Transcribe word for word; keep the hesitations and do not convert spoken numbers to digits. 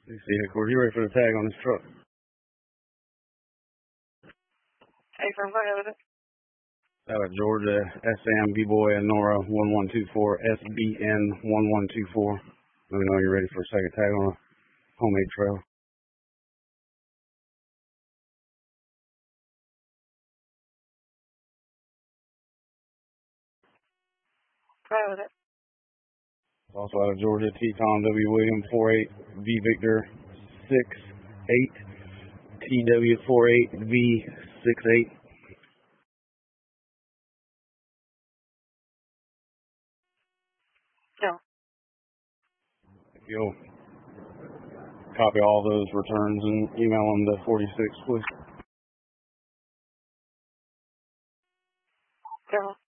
You see, Headquarters, you ready for the tag on this truck? Hey, from go ahead with it. Out of Georgia, S M B-Boy and Nora one one two four, S B N one one two four. Let me know you're ready for a second tag on a homemade trail. Go ahead with it. Also out of Georgia, T-Tom W. William four eight, V Victor six eight, T W four eight, V six eight. No. You'll copy all those returns and email them to forty-six, please. Go.